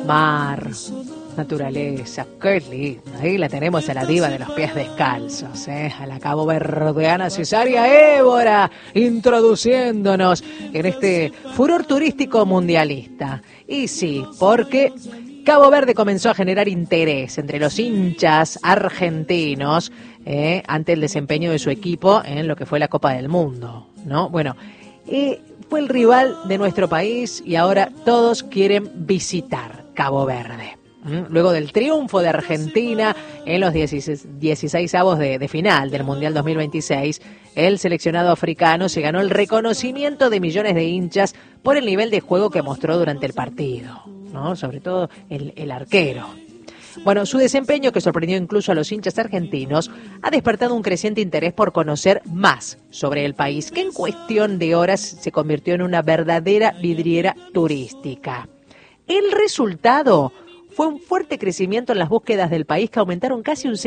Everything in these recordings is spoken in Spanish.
mar, naturaleza, qué lindo. Ahí la tenemos a la diva de los pies descalzos, a la caboverdiana Cesárea Évora, introduciéndonos en este furor turístico mundialista. Y sí, porque Cabo Verde comenzó a generar interés entre los hinchas argentinos ante el desempeño de su equipo en lo que fue la Copa del Mundo, ¿no? Bueno, fue el rival de nuestro país y ahora todos quieren visitar Cabo Verde. Luego del triunfo de Argentina en los 16avos de final del Mundial 2026, el seleccionado africano se ganó el reconocimiento de millones de hinchas por el nivel de juego que mostró durante el partido, ¿no? Sobre todo el arquero. Bueno, su desempeño, que sorprendió incluso a los hinchas argentinos, ha despertado un creciente interés por conocer más sobre el país, que en cuestión de horas se convirtió en una verdadera vidriera turística. El resultado fue un fuerte crecimiento en las búsquedas del país, que aumentaron casi un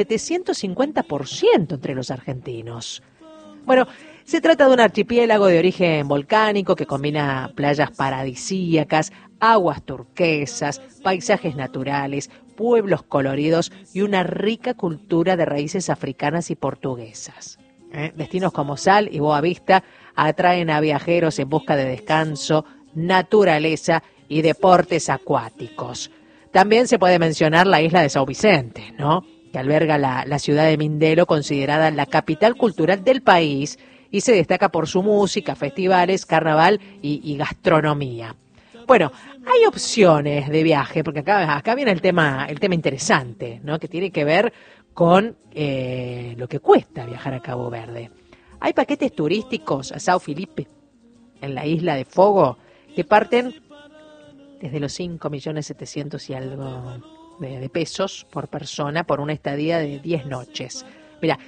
750% entre los argentinos. Bueno, se trata de un archipiélago de origen volcánico que combina playas paradisíacas, aguas turquesas, paisajes naturales, pueblos coloridos y una rica cultura de raíces africanas y portuguesas. Destinos como Sal y Boa Vista atraen a viajeros en busca de descanso, naturaleza y deportes acuáticos. También se puede mencionar la isla de São Vicente, ¿no?, que alberga la ciudad de Mindelo, considerada la capital cultural del país, y se destaca por su música, festivales, carnaval y gastronomía. Bueno, hay opciones de viaje, porque acá viene el tema interesante, ¿no?, que tiene que ver con lo que cuesta viajar a Cabo Verde. Hay paquetes turísticos a São Felipe, en la isla de Fogo, que parten desde los 5.700.000 y algo de pesos por persona por una estadía de 10 noches. Mira,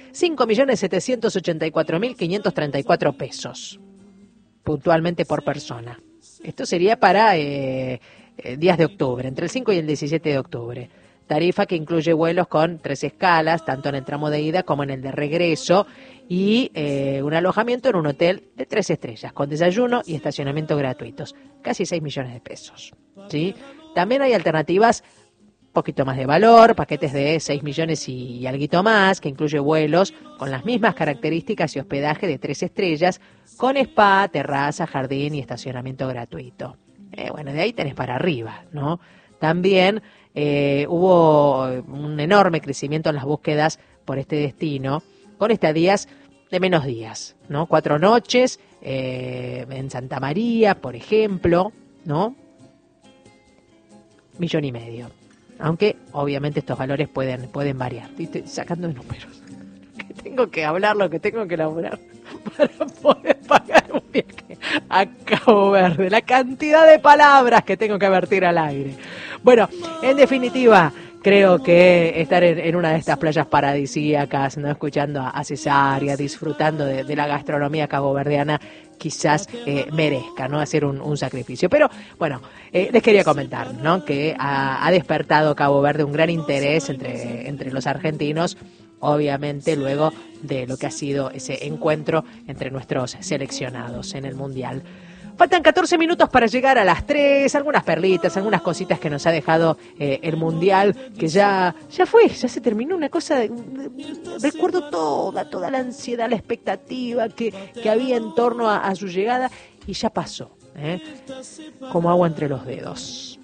5.784.534 pesos, puntualmente por persona. Esto sería para días de octubre, entre el 5 y el 17 de octubre. Tarifa que incluye vuelos con 3 escalas, tanto en el tramo de ida como en el de regreso, y un alojamiento en un hotel de 3 estrellas, con desayuno y estacionamiento gratuitos. Casi 6 millones de pesos, ¿sí? También hay alternativas un poquito más de valor, paquetes de 6 millones y alguito más, que incluye vuelos con las mismas características y hospedaje de 3 estrellas, con spa, terraza, jardín y estacionamiento gratuito. Bueno, de ahí tenés para arriba, ¿no? También hubo un enorme crecimiento en las búsquedas por este destino, con estadías de menos días, ¿no? 4 noches en Santa María, por ejemplo, ¿no? 1,5 millones. Aunque obviamente estos valores pueden variar. Estoy sacando números. Que tengo que hablar lo que tengo que elaborar para poder pagar un viaje a Cabo Verde. La cantidad de palabras que tengo que vertir al aire. Bueno, en definitiva, creo que estar en una de estas playas paradisíacas, ¿no?, escuchando a Cesárea, disfrutando de la gastronomía caboverdiana, quizás merezca, ¿no?, hacer un sacrificio. Pero bueno, les quería comentar, ¿no?, que ha despertado Cabo Verde un gran interés entre los argentinos, obviamente luego de lo que ha sido ese encuentro entre nuestros seleccionados en el Mundial. Faltan 14 minutos para llegar a las 3, algunas perlitas, algunas cositas que nos ha dejado el Mundial, que ya fue, ya se terminó, una cosa, recuerdo toda la ansiedad, la expectativa que había en torno a su llegada, y ya pasó, como agua entre los dedos.